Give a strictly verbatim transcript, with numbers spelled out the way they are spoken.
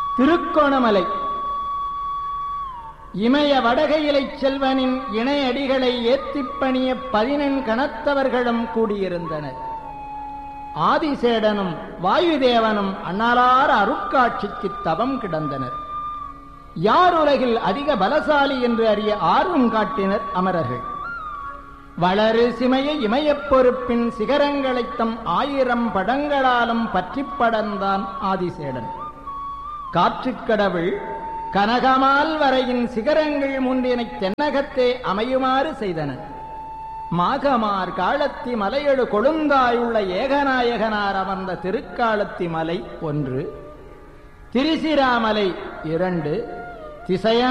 திருக்கோணமலை இமய வடகையிலை செல்வனின் இணையடிகளை ஏத்திப் பணிய பதினெண் கணத்தவர்களும் கூடியிருந்தனர். ஆதிசேடனும் வாயுதேவனும் அண்ணலார் அருட்காட்சிக்கு தவம் கிடந்தனர். யார் உலகில் அதிக பலசாலி என்று அறிய ஆர்வம் காட்டினர் அமரர்கள். வளரு சிமைய இமயப் பொறுப்பின் சிகரங்களைத் தம் ஆயிரம் படங்களாலும் பற்றி படர்ந்தான் ஆதிசேடன். காற்றுக்கடவுள் கனகமால் வரையின் சிகரங்கள் முன்றினை தென்னகத்தே அமையுமாறு செய்தன. மாகமார் காலத்தி மலையெழு கொழுந்தாயுள்ள ஏகநாயகனார் அமர்ந்த திருக்காலத்தி மலை ஒன்று, திரிசிராமலை இரண்டு, திசைய